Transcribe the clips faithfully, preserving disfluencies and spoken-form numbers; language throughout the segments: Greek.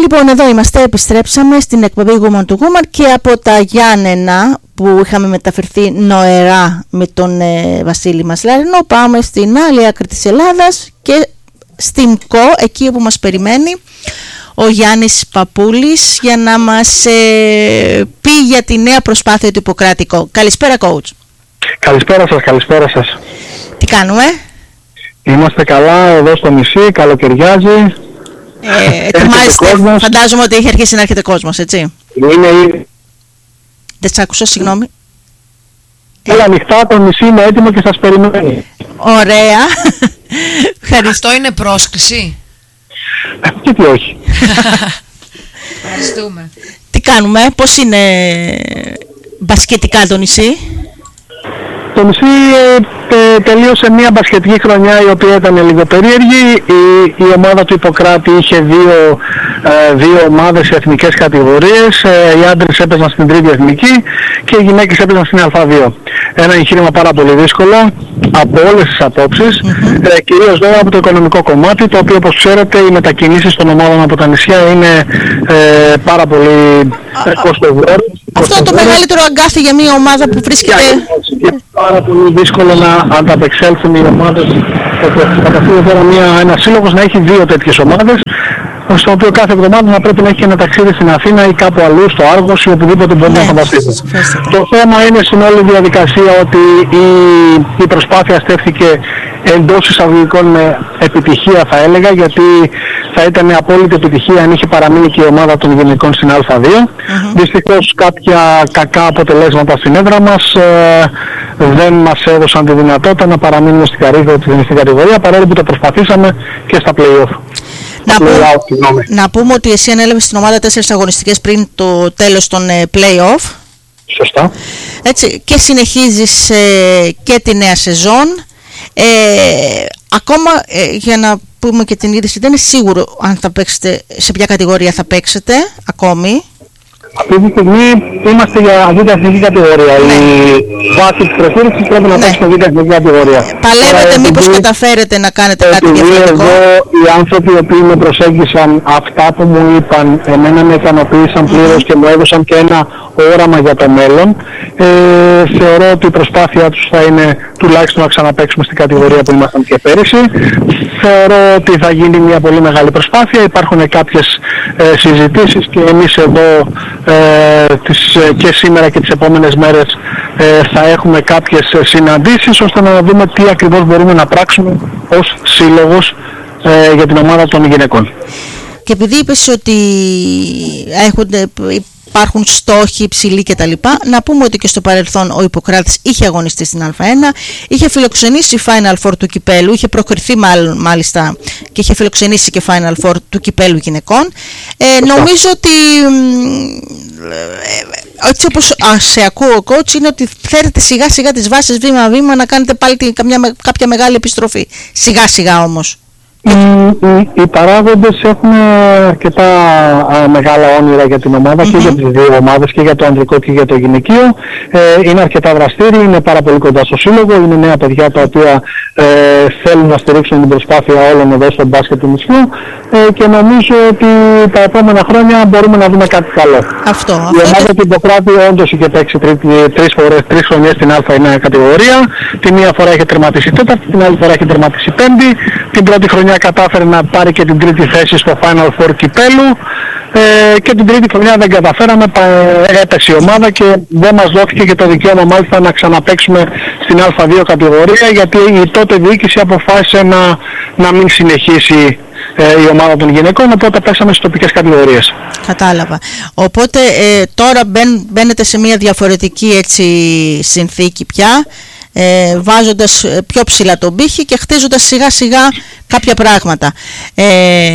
Λοιπόν, εδώ είμαστε, επιστρέψαμε στην εκπομπή Woman to Woman και από τα Γιάννενα που είχαμε μεταφερθεί νοερά με τον ε, Βασίλη Μασλαρινό, πάμε στην άλλη άκρη της Ελλάδας και στην ΚΟ, εκεί όπου μας περιμένει ο Γιάννης Παπούλης για να μας ε, πει για τη νέα προσπάθεια του Ιπποκράτη. Καλησπέρα, coach. Καλησπέρα σας, καλησπέρα σας. Τι κάνουμε? Είμαστε καλά εδώ στο νησί, καλοκαιριάζει. Ε, ετοιμάζεστε, φαντάζομαι ότι έχει αρχίσει να έρχεται κόσμος, έτσι. Είναι ήδη. Δεν σ' άκουσα, συγγνώμη. Έλα, ανοιχτά, το νησί είναι έτοιμο και σας περιμένει. Ωραία. Αυτό είναι πρόσκληση. Και τι όχι. Ευχαριστούμε. Τι κάνουμε, πώς είναι μπασκετικά το νησί? Το νησί ε, τελείωσε μια μπασκετική χρονιά η οποία ήταν λίγο περίεργη. Η, η ομάδα του Ιπποκράτη είχε δύο, ε, δύο ομάδες σε εθνικές κατηγορίες. Ε, οι άντρες έπαιζαν στην τρίτη εθνική και οι γυναίκες έπαιζαν στην Α δύο. Ένα εγχείρημα πάρα πολύ δύσκολο από όλες τις απόψεις, mm-hmm. ε, κυρίως βέβαια από το οικονομικό κομμάτι, το οποίο όπως ξέρετε οι μετακινήσεις των ομάδων από τα νησιά είναι ε, πάρα πολύ ε, κοστοβόρες. Αυτό είναι το μεγαλύτερο αγκάθι για μια ομάδα που βρίσκεται... Είναι πάρα πολύ δύσκολο να ανταπεξέλθουν οι ομάδες. Καταφέρει τώρα μια, ένα σύλλογος να έχει δύο τέτοιες ομάδες, στο οποίο κάθε εβδομάδα να πρέπει να έχει ένα ταξίδι στην Αθήνα ή κάπου αλλού, στο Άργος ή οπουδήποτε μπορεί ναι, να φανταστεί. Το θέμα είναι στην όλη διαδικασία ότι η, η προσπάθεια στέφθηκε εντός εισαγωγικών με επιτυχία, θα έλεγα, γιατί θα ήταν απόλυτη επιτυχία αν είχε παραμείνει και η ομάδα των γυναικών στην Α δύο. Mm-hmm. Δυστυχώς κάποια κακά αποτελέσματα στην έδρα μας ε, δεν μας έδωσαν τη δυνατότητα να παραμείνουμε στην κατηγορία, παρόλο που το προσπαθήσαμε και στα play-off. Να, που, να πούμε ότι εσύ ανέλαβες στην ομάδα τέσσερις αγωνιστικές πριν το τέλος των ε, play-off. Σωστά. Έτσι, και συνεχίζεις ε, και τη νέα σεζόν. Ε, ακόμα ε, για να πούμε και την είδηση, δεν είναι σίγουρο αν θα παίξετε, σε ποια κατηγορία θα παίξετε ακόμη. Αυτή τη στιγμή είμαστε για β' εθνική κατηγορία. Ναι. Η βάση της προκήρυξης πρέπει να ναι. παίξει β' εθνική κατηγορία. Παλεύετε μήπως καταφέρετε να κάνετε κάτι διαφορετικό? Εδώ οι άνθρωποι οι οποίοι με προσέγγισαν, αυτά που μου είπαν, εμένα με ικανοποίησαν πλήρως mm-hmm. και μου έδωσαν και ένα όραμα για το μέλλον. Ε, θεωρώ ότι η προσπάθεια τους θα είναι τουλάχιστον να ξαναπαίξουμε στην κατηγορία που ήμασταν και πέρυσι. Θεωρώ ότι θα γίνει μια πολύ μεγάλη προσπάθεια. Υπάρχουν κάποιες ε, συζητήσεις και εμείς εδώ ε, τις, ε, και σήμερα και τις επόμενες μέρες ε, θα έχουμε κάποιες ε, συναντήσεις ώστε να δούμε τι ακριβώς μπορούμε να πράξουμε ως σύλλογος ε, για την ομάδα των γυναικών. Και επειδή είπες ότι έχονται... υπάρχουν στόχοι υψηλοί κτλ. Να πούμε ότι και στο παρελθόν ο Ιπποκράτης είχε αγωνιστεί στην Α ένα, είχε φιλοξενήσει Final Four του κυπέλου, είχε προκριθεί μάλλον, μάλιστα και είχε φιλοξενήσει και Final Four του κυπέλου γυναικών. Ε, νομίζω ότι ε, έτσι όπως α, σε ακούω coach, είναι ότι θέλετε σιγά σιγά τις βάσεις βήμα βήμα να κάνετε πάλι καμιά, κάποια μεγάλη επιστροφή. Σιγά σιγά όμως. Οι, οι, οι παράγοντες έχουν αρκετά α, μεγάλα όνειρα για την ομάδα mm-hmm. και για τις δύο ομάδες, και για το ανδρικό και για το γυναικείο. Ε, είναι αρκετά δραστήριοι, είναι πάρα πολύ κοντά στο σύλλογο, είναι νέα παιδιά τα οποία ε, θέλουν να στηρίξουν την προσπάθεια όλων εδώ στο μπάσκετ του νησιού ε, και νομίζω ότι τα επόμενα χρόνια μπορούμε να δούμε κάτι καλό. Αυτό, η αυτό ομάδα το... του Ιπποκράτη όντως είχε παίξει τρεις φορές, τρεις χρονιές στην Α ένα κατηγορία. Τη μία φορά είχε τερματίσει τέταρτη, την άλλη φορά είχε τερματίσει πέμπτη. Την πρώτη χρονιά κατάφερε να πάρει και την τρίτη θέση στο Final Four κυπέλου ε, και την τρίτη χρονιά δεν καταφέραμε, έπεσε η ομάδα και δεν μας δόθηκε και το δικαίωμα μάλιστα να ξαναπαίξουμε στην Α δύο κατηγορία, γιατί η τότε διοίκηση αποφάσισε να, να μην συνεχίσει ε, η ομάδα των γυναικών, οπότε πέσαμε στις τοπικές κατηγορίες. Κατάλαβα. Οπότε ε, τώρα μπαίν, μπαίνετε σε μια διαφορετική έτσι, συνθήκη πια, Ε, βάζοντας πιο ψηλά τον πύχη και χτίζοντας σιγά σιγά κάποια πράγματα. Ε,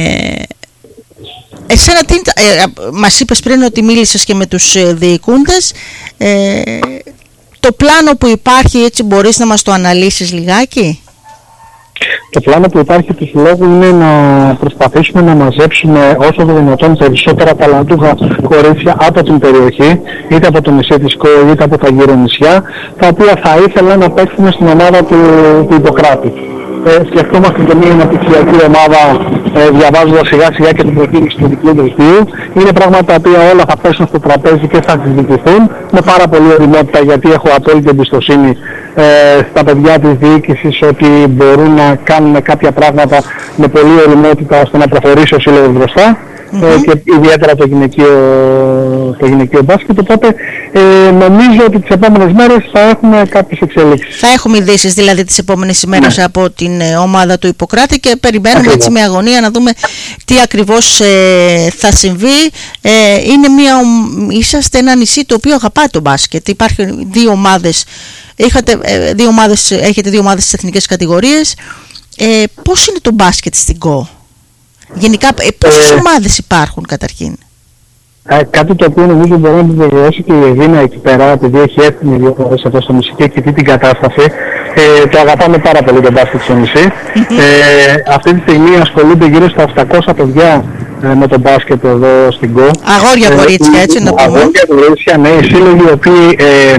εσένα τι, ε, μας είπες πριν ότι μίλησες και με τους διοικούντες. Ε, το πλάνο που υπάρχει, έτσι μπορείς να μας το αναλύσεις λιγάκι? Το πλάνο που υπάρχει του συλλόγου είναι να προσπαθήσουμε να μαζέψουμε όσο το δυνατόν περισσότερα ταλαντούχα κορίτσια από την περιοχή, είτε από το νησί της ΚΟ είτε από τα γύρω νησιά, τα οποία θα ήθελα να παίξουμε στην ομάδα του, του Ιπποκράτη. ε, σκεφτόμαστε και μια αναπτυξιακή ομάδα, ε, διαβάζοντας σιγά σιγά και την προκήρυξη του ειδικού δελτίου. Είναι πράγματα τα οποία όλα θα πέσουν στο τραπέζι και θα συζητηθούν με πάρα πολύ ωριμότητα, γιατί έχω απόλυτη εμπιστοσύνη ε, στα παιδιά της διοίκησης ότι μπορούν να κάνουν κάποια πράγματα με πολύ ωριμότητα ώστε να προχωρήσει ο σύλλογος μπροστά. Mm-hmm. ε, και ιδιαίτερα το γυναικείο, το γυναικείο μπάσκετ, οπότε ε, νομίζω ότι τις επόμενες μέρες θα έχουμε κάποιες εξελίξεις. Θα έχουμε ειδήσεις δηλαδή τις επόμενες ημέρες, ναι, από την ε, ομάδα του Ιπποκράτη και περιμένουμε ακριβώς έτσι με αγωνία να δούμε τι ακριβώς ε, θα συμβεί. Ε, είναι μια, είσαστε ένα νησί το οποίο αγαπάει το μπάσκετ, υπάρχουν δύο ομάδες, είχατε, ε, δύο ομάδες, έχετε δύο ομάδες στις εθνικές κατηγορίες. Ε, πώς είναι το μπάσκετ στην ΚΟ? Γενικά, πόσες ε, ομάδες υπάρχουν καταρχήν? Ε, κάτι το οποίο νομίζω μπορεί να επιβεβαιώσει και η Εδίνα εκεί πέρα, επειδή έχει έρθει με δύο φορές εδώ στο νησί και έχει δει την κατάσταση. Ε, το αγαπάμε πάρα πολύ το μπάσκετ στο νησί. Mm-hmm. Ε, αυτή τη στιγμή ασχολούνται γύρω στα οκτακόσια παιδιά ε, με το μπάσκετ εδώ στην ΚΟ. Αγόρια κορίτσια, ε, έτσι να πούμε. Αγόρια κορίτσια, ναι, οι σύλλογοι οι οποίοι ε,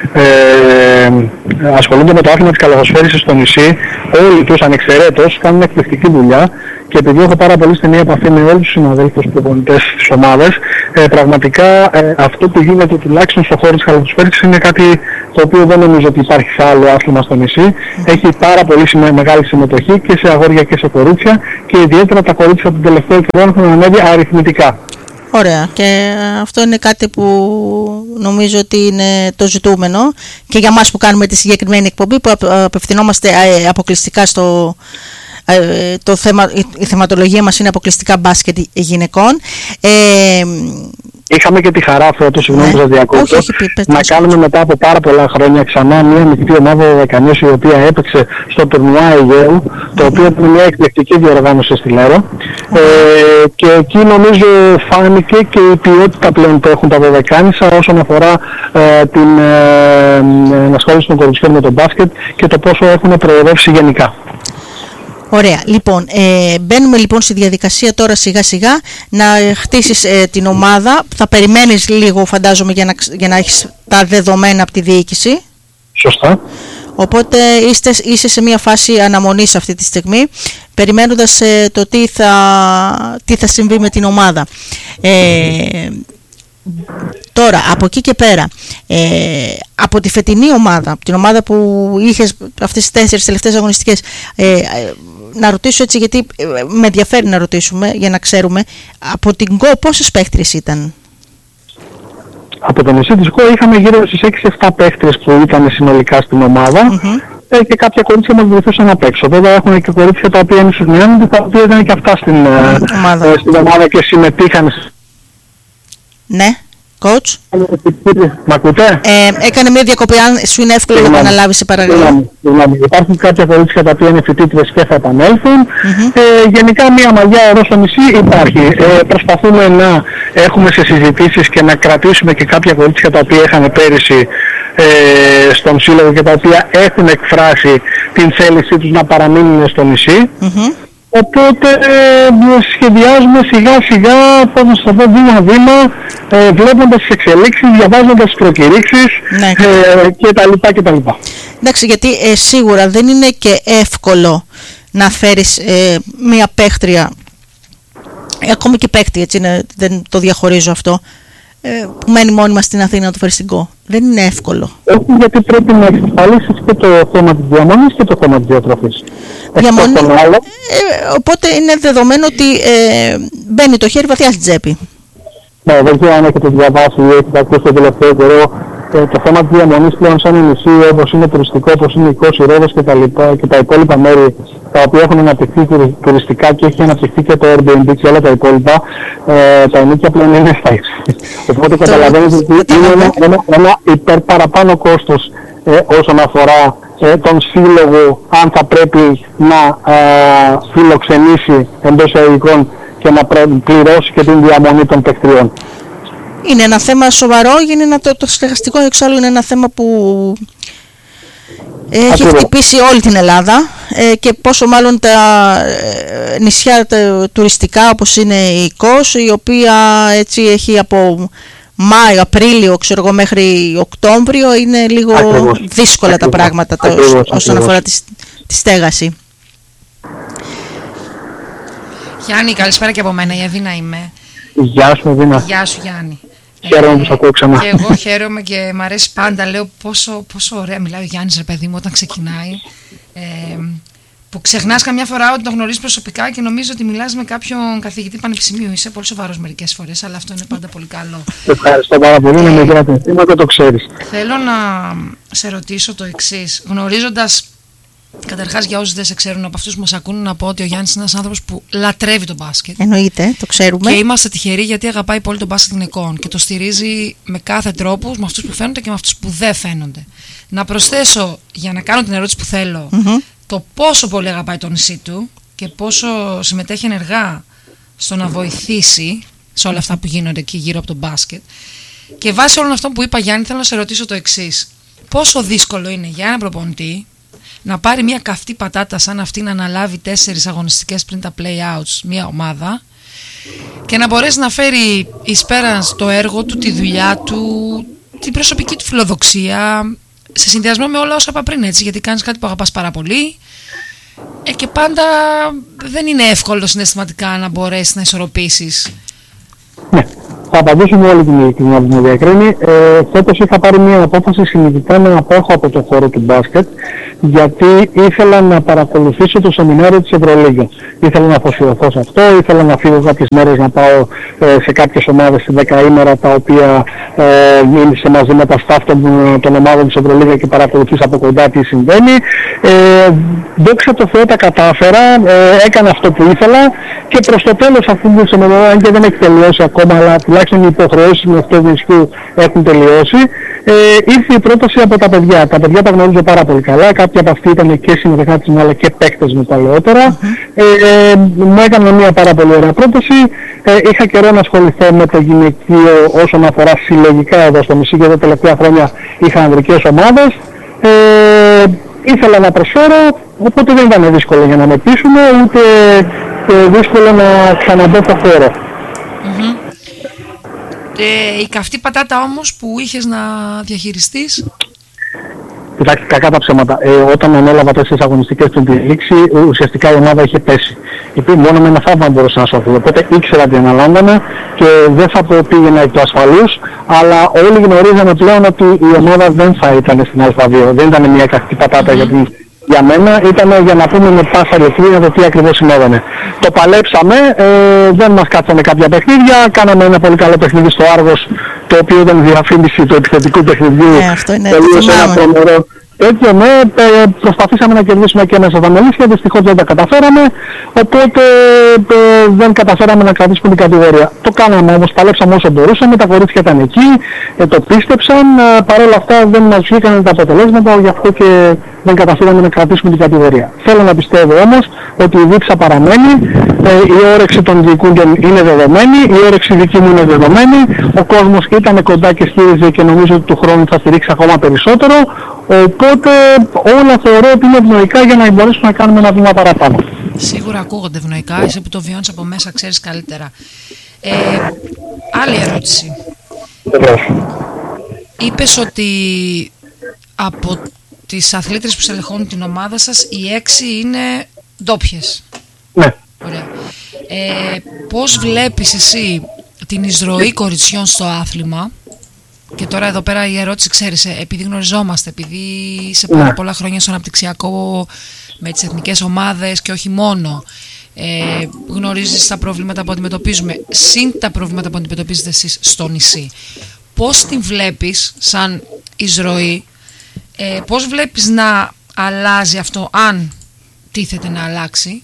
ε, ασχολούνται με το άθλημα της καλαθοσφαίρισης στο νησί, όλοι τους ανεξαιρέτως κάνουν εκπληκτική δουλειά. Και επειδή έχω πάρα πολύ στενή επαφή με όλους τους συναδέλφους προπονητές της ομάδας, ε, πραγματικά ε, αυτό που γίνεται τουλάχιστον στον χώρο της καλαθοσφαίρισης είναι κάτι το οποίο δεν νομίζω ότι υπάρχει σε άλλο άθλημα στο νησί. Έχει πάρα πολύ συμμε- μεγάλη συμμετοχή και σε αγόρια και σε κορίτσια, και ιδιαίτερα τα κορίτσια τον τελευταίο καιρό έχουν ανέβει αριθμητικά. Ωραία, και αυτό είναι κάτι που νομίζω ότι είναι το ζητούμενο και για μας που κάνουμε τη συγκεκριμένη εκπομπή, που απευθυνόμαστε αποκλειστικά στο... Το θέμα, η θεματολογία μας είναι αποκλειστικά μπάσκετ γυναικών. Ε, Είχαμε και τη χαρά φέτος, συγγνώμη που σας διακόπτω, να κάνουμε μετά από πάρα πολλά χρόνια ξανά μια μικρή ομάδα δεκανίους η οποία έπαιξε στο τουρνουά Αιγαίου, το οποίο ήταν μια εκπληκτική διοργάνωση στη Λέρο. Ε, και εκεί νομίζω φάνηκε και η ποιότητα πλέον που έχουν τα δωδεκάνησα όσον αφορά ε, την ε, ενασχόληση των κοριτσιών με το μπάσκετ και το πόσο έχουν προοδεύσει γενικά. Ωραία. Λοιπόν, ε, μπαίνουμε λοιπόν στη διαδικασία τώρα σιγά σιγά να χτίσεις ε, την ομάδα. Θα περιμένεις λίγο, φαντάζομαι, για να, για να έχεις τα δεδομένα από τη διοίκηση. Σωστά. Οπότε είστε, είσαι σε μια φάση αναμονής αυτή τη στιγμή, περιμένοντας ε, το τι θα, τι θα συμβεί με την ομάδα. Ε, Τώρα, από εκεί και πέρα, ε, από τη φετινή ομάδα, την ομάδα που είχες αυτές τις τέσσερις τελευταίες αγωνιστικές, ε, ε, να ρωτήσω έτσι, γιατί ε, με ενδιαφέρει να ρωτήσουμε, για να ξέρουμε, από την ΚΟ πόσες παίχτριες ήταν? Από το νησί της ΚΟ είχαμε γύρω στις έξι εφτά παίχτριες που ήταν συνολικά στην ομάδα. Mm-hmm. ε, και κάποια κορίτσια μας βοηθούσαν απ' έξω. Βέβαια έχουν και κορίτσια τα οποία είναι στους νεάνοντες, τα οποία ήταν και αυτά στην, mm, ομάδα. Ε, στην ομάδα και συμμετείχαν. Ναι, coach. Μ' ακούτε? Ε, έκανε μια διακοπή, αν σου είναι εύκολο να επαναλάβεις, σε παρακαλώ. Υπάρχουν κάποια κορίτσια τα οποία είναι φοιτήτρες και θα επανέλθουν. Mm-hmm. Ε, γενικά μια μαγιά εδώ στο νησί υπάρχει. Ε, προσπαθούμε να έχουμε σε συζητήσεις και να κρατήσουμε και κάποια κορίτσια τα οποία είχαν πέρυσι ε, στον σύλλογο και τα οποία έχουν εκφράσει την θέλησή τους να παραμείνουν στο νησί. Mm-hmm. Οπότε ε, σχεδιάζουμε σιγά σιγά, πώς να σας πω, βήμα-βήμα, ε, βλέποντας τις εξελίξεις, διαβάζοντας τις προκηρύξεις, ναι, ε, και τα λοιπά και τα λοιπά. Εντάξει, γιατί ε, σίγουρα δεν είναι και εύκολο να φέρεις ε, μία παίχτρια, ε, ακόμη και παίχτη, έτσι είναι, δεν το διαχωρίζω αυτό, ε, που μένει μόνιμα στην Αθήνα να το φέρει στην ΚΟ. Δεν είναι εύκολο. Όχι, γιατί πρέπει να εξασφαλίσεις και το θέμα της διαμονής και το θέμα της διατροφής. Διαμονή, ε, οπότε είναι δεδομένο ότι ε, μπαίνει το χέρι βαθιά στην τσέπη. Ναι, δεν ξέρω αν έχετε διαβάσει ή έχετε ακούσει το τελευταίο καιρό. Ε, το θέμα της διαμονής πλέον σαν νησί, όπως είναι τουριστικό, όπως είναι η Κώση, Ρόδος και τα, λοιπά, και τα υπόλοιπα μέρη τα οποία έχουν αναπτυχθεί τουριστικά και έχει αναπτυχθεί και το Airbnb και όλα τα υπόλοιπα, ε, τα ενίκια πλέον είναι στα ίση. Οπότε καταλαβαίνετε ότι είναι ένα, ένα, ένα υπερπαραπάνω κόστος ε, όσον αφορά ε, τον σύλλογο, αν θα πρέπει να ε, φιλοξενήσει εντός εισαγωγικών και να πληρώσει και την διαμονή των παιχτριών. Είναι ένα θέμα σοβαρό, είναι ένα, το, το στεγαστικό εξάλλου είναι ένα θέμα που έχει Ακριβώς. χτυπήσει όλη την Ελλάδα, ε, και πόσο μάλλον τα ε, νησιά τα, τουριστικά όπως είναι η Κος, η οποία έτσι έχει από Μάιο, Απρίλιο, ξέρω εγώ, μέχρι Οκτώβριο, είναι λίγο Ακριβώς. δύσκολα Ακριβώς. τα πράγματα το, Ακριβώς. όσον αφορά τη, τη στέγαση. Γιάννη, καλησπέρα και από μένα, η Αδίνα είμαι. Γεια σου, Αδίνα. Γεια σου, Γιάννη. Χαίρομαι που σ' ακούω ξανά. Και εγώ χαίρομαι και μ' αρέσει πάντα. Λέω πόσο, πόσο ωραία μιλάει ο Γιάννης, ρε παιδί μου, όταν ξεκινάει. Ε, που ξεχνάς καμιά φορά ότι τον γνωρίζεις προσωπικά και νομίζω ότι μιλάς με κάποιον καθηγητή πανεπιστημίου. Είσαι πολύ σοβαρός μερικές φορές, αλλά αυτό είναι πάντα πολύ καλό. Ευχαριστώ πάρα πολύ, είναι μικρά αισθήματα, το ξέρεις. Θέλω να σε ρωτήσω το εξής. Γνωρίζοντας, καταρχάς για όσους δεν σε ξέρουν από αυτούς που μας ακούνε, να πω ότι ο Γιάννης είναι ένας άνθρωπος που λατρεύει το μπάσκετ. Εννοείται, το ξέρουμε. Και είμαστε τυχεροί γιατί αγαπάει πολύ το μπάσκετ γυναικών και το στηρίζει με κάθε τρόπο, με αυτούς που φαίνονται και με αυτούς που δεν φαίνονται. Να προσθέσω, για να κάνω την ερώτηση που θέλω, mm-hmm. το πόσο πολύ αγαπάει το νησί του και πόσο συμμετέχει ενεργά στο να βοηθήσει σε όλα αυτά που γίνονται εκεί γύρω από το μπάσκετ. Και βάσει όλων αυτών που είπα, Γιάννη, θέλω να σε ρωτήσω το εξής. Πόσο δύσκολο είναι για έναν προπονητή να πάρει μια καυτή πατάτα σαν αυτή, να αναλάβει τέσσερις αγωνιστικές πριν τα play-outs μια ομάδα και να μπορέσει να φέρει εις πέραν το έργο του, τη δουλειά του, την προσωπική του φιλοδοξία, σε συνδυασμό με όλα όσα είπα πριν, έτσι, γιατί κάνεις κάτι που αγαπάς πάρα πολύ ε, και πάντα δεν είναι εύκολο συναισθηματικά να μπορέσεις να ισορροπήσεις. Ναι, θα απαντήσω με όλη την ειλικρινιά που μου διακρίνει. Ε, φέτος είχα πάρει μια απόφαση συνειδητά να απέχω από το χώρο του μπάσκετ, γιατί ήθελα να παρακολουθήσω το σεμινάριο της Ευρωλίγκα. Ήθελα να αφοσιωθώ σε αυτό, ήθελα να φύγω κάποιες μέρες να πάω ε, σε κάποιες ομάδες σε δεκαήμερα, τα οποία ε, μίλησε μαζί με τα staff των, των ομάδων της Ευρωλίγκα και παρακολουθείς από κοντά τι συμβαίνει. Ε, δόξα τω Θεώ τα κατάφερα, ε, έκανα αυτό που ήθελα και προς το τέλος, αφού μου σεμινάριο, και δεν έχει τελειώσει ακόμα, αλλά τουλάχιστον οι υποχρεώσεις με αυτό το ισχύου έχουν τελειώσει, ε, ήρθε η πρόταση από τα παιδιά. Τα παιδιά τα γνωρίζω πάρα πολύ καλά. Κάποιοι από αυτοί ήταν και συμμετεχάτες μου, αλλά και παίκτες μου παλαιότερα. Mm-hmm. Ε, ε, μου έκαναν μια πάρα πολύ ωραία πρόταση. Ε, είχα καιρό να ασχοληθώ με το γυναικείο όσον αφορά συλλογικά εδώ στο νησί, γιατί τα τελευταία χρόνια είχα ανδρικές ομάδες. Ε, ήθελα να προσφέρω, οπότε δεν ήταν δύσκολο για να με πείσουν, ούτε ε, δύσκολο να ξαναμπω στο χώρο. Mm-hmm. Ε, η καυτή πατάτα όμως που είχες να διαχειριστείς. Κοιτάξτε, κακά τα ψέματα. Ε, όταν ανέλαβα τέσσερις αγωνιστικές πριν τη λήξη, ουσιαστικά η ομάδα είχε πέσει. Υπή, μόνο με ένα θαύμα μπορούσα να σωθώ. Οπότε ήξερα τι αναλάμβανα και δεν θα το πήγαινα εκ του ασφαλούς, αλλά όλοι γνωρίζαμε πλέον ότι η ομάδα δεν θα ήταν στην Α2. Δεν ήταν μια καυτή πατάτα, mm-hmm. γιατί για μένα ήταν για να πούμε με πάσα ελευθερία το τι ακριβώς συνέβαινε. Το παλέψαμε, ε, δεν μας κάτσανε κάποια παιχνίδια, κάναμε ένα πολύ καλό παιχνίδι στο Άργος, το οποίο ήταν διαφήμιση του επιθετικού παιχνιδιού. Ε, αυτό είναι τελείωσε ένα τρομερό τέτοιο, ναι, ε, προσπαθήσαμε να κερδίσουμε και μέσα στα μελίσια, δυστυχώς δεν τα καταφέραμε, οπότε ε, δεν καταφέραμε να κρατήσουμε την κατηγορία. Το κάναμε όμως, παλέψαμε όσο μπορούσαμε, τα κορίτσια ήταν εκεί, ε, το πίστεψαν, ε, παρόλα αυτά δεν μας βγήκαν τα αποτελέσματα, γι' αυτό και δεν καταφέραμε να κρατήσουμε την κατηγορία. Θέλω να πιστεύω όμως ότι η δίψα παραμένει, ε, η όρεξη των διοικούντων είναι δεδομένη, η όρεξη δική μου είναι δεδομένη, ο κόσμος ήταν κοντά και στήριζε και νομίζω ότι του χρόνου θα στηρίξει ακόμα περισσότερο, οπότε όλα θεωρώ ότι είναι ευνοϊκά για να μπορέσουμε να κάνουμε ένα βήμα παραπάνω. Σίγουρα ακούγονται ευνοϊκά, εσύ που το βιώνεις από μέσα ξέρεις καλύτερα. Ε, άλλη ερώτηση. Βεβαίως. Είπες ότι από τις αθλήτρες που στελεχώνουν την ομάδα σας, οι έξι είναι ντόπιες. Ναι. Ωραία. Ε, πώς βλέπεις εσύ την εισρωή κοριτσιών στο άθλημα? Και τώρα εδώ πέρα η ερώτηση, ξέρεις, επειδή γνωριζόμαστε, επειδή είσαι πάρα ναι. πολλά χρόνια στο αναπτυξιακό με τις εθνικές ομάδες και όχι μόνο, ε, γνωρίζεις τα προβλήματα που αντιμετωπίζουμε, συν τα προβλήματα που αντιμετωπίζετε εσείς στο νησί. Πώς την βλέπεις σαν εισρωή, ε, πώς βλέπεις να αλλάζει αυτό, αν τίθεται να αλλάξει?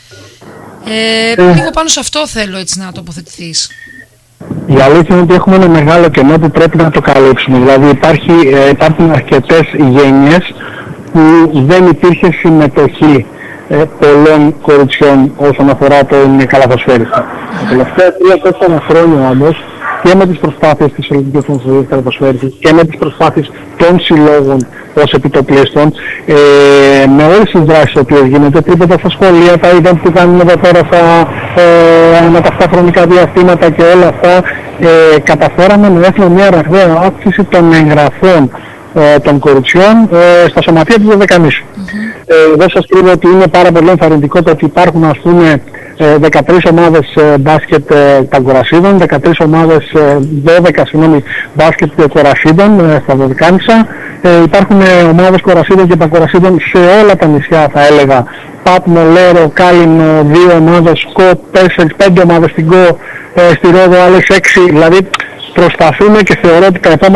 Ε, ε. Λίγο πάνω σε αυτό θέλω έτσι να τοποθετηθείς. Η αλήθεια είναι ότι έχουμε ένα μεγάλο κενό που πρέπει να το καλύψουμε. Δηλαδή υπάρχει, ε, υπάρχουν αρκετές γενιές που δεν υπήρχε συμμετοχή ε, πολλών κοριτσιών όσον αφορά το καλαθοσφαίρισμα. Τα τελευταία τρία τέσσερα χρόνια όμως, και με τις προσπάθειες της Ελληνικής Ομοσπονδίας Καλαθοσφαίρισης και με τις προσπάθειες των συλλόγων ως επιτοπλίστων, ε, με όλες τις δράσεις που γίνονται, τίποτα στα σχολεία, τα event που κάνουμε εδώ πέρα στα, ε, με τα αυτά χρονικά διαστήματα και όλα αυτά, ε, καταφέραμε να έχουμε μια ραγδαία αύξηση των εγγραφών ε, των κοριτσιών ε, στα σωματεία του Δωδεκανήσου. Mm-hmm. Ε, δεν σας κρύβω ότι είναι πάρα πολύ ενθαρρυντικό το ότι υπάρχουν, ας πούμε, ε, δεκατρείς ομάδες ε, μπάσκετ ε, παγκορασίδων, δεκατρείς ομάδες, ε, δώδεκα συγγνώμη, μπάσκετ κορασίδων ε, στα Δωδεκάνησα. Ε, υπάρχουν ε, ομάδες κορασίδων και παγκορασίδων σε όλα τα νησιά, θα έλεγα. Πάτμο, Λέρο, Κάλινο, δύο ομάδες, Κο, τέσσερις, πέντε ομάδες στην Κο, ε, στη Ρόδο, άλλες έξι. Δηλαδή προσπαθούμε και θεωρώ ότι τα επόμενα